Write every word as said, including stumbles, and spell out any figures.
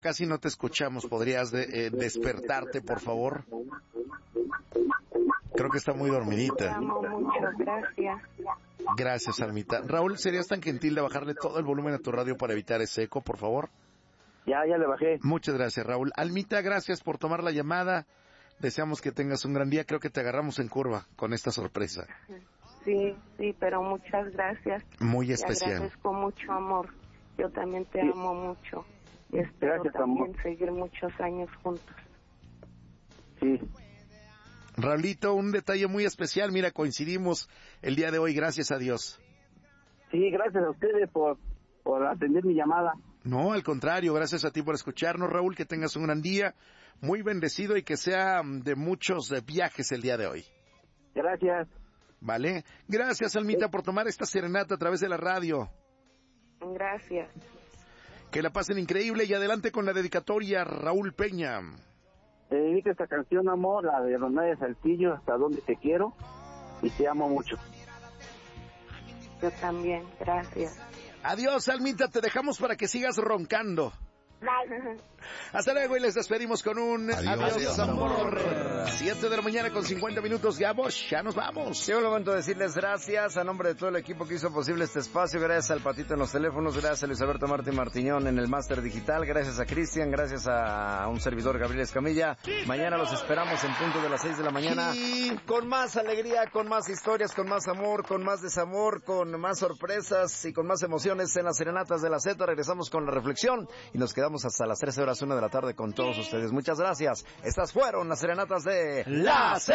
Casi no te escuchamos. ¿Podrías de, eh, despertarte, por favor? Creo que está muy dormidita. Te amo mucho, gracias. Gracias, Almita. Raúl, ¿serías tan gentil de bajarle todo el volumen a tu radio para evitar ese eco, por favor? Ya, ya le bajé. Muchas gracias, Raúl. Almita, gracias por tomar la llamada. Deseamos que tengas un gran día. Creo que te agarramos en curva con esta sorpresa. Sí, sí, pero muchas gracias. Muy especial. Te agradezco mucho, amor. Yo también te sí. amo mucho. Y espero gracias, también amor. seguir muchos años juntos. Sí. Raulito, un detalle muy especial. Mira, coincidimos el día de hoy, gracias a Dios. Sí, gracias a ustedes por, por atender mi llamada. No, al contrario, gracias a ti por escucharnos, Raúl. Que tengas un gran día, muy bendecido y que sea de muchos viajes el día de hoy. Gracias. Vale. Gracias, Almita, por tomar esta serenata a través de la radio. Gracias. Que la pasen increíble y adelante con la dedicatoria, Raúl Peña. Te dedico esta canción, amor, la de Ronald Saltillo, Hasta Donde Te Quiero, y te amo mucho. Yo también, gracias. Adiós, Almita, te dejamos para que sigas roncando. Hasta luego y les despedimos con un adiós, adiós, adiós amor. amor. Siete de la mañana con cincuenta minutos, Gabos, ya nos vamos. Llegó el momento de decirles gracias a nombre de todo el equipo que hizo posible este espacio. Gracias al Patito en los teléfonos, gracias a Luis Alberto Martín Martiñón en el máster digital, gracias a Cristian, gracias a un servidor Gabriel Escamilla. Mañana los esperamos en punto de las seis de la mañana con más alegría, con más historias, con más amor, con más desamor, con más sorpresas y con más emociones en las serenatas de la Z. Regresamos con la reflexión y nos quedamos hasta las trece horas una de la tarde con todos ustedes. Muchas gracias. Estas fueron las serenatas de la Z.